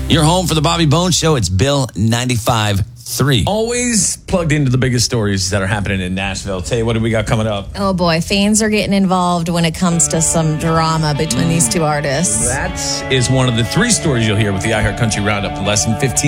Your home for the Bobby Bones Show. It's Bill 95.3. Always plugged into the biggest stories that are happening in Nashville. Tay, what do we got coming up? Oh boy, fans are getting involved when it comes to some drama between these two artists. That is one of the 3 stories you'll hear with the iHeart Country Roundup in less than 15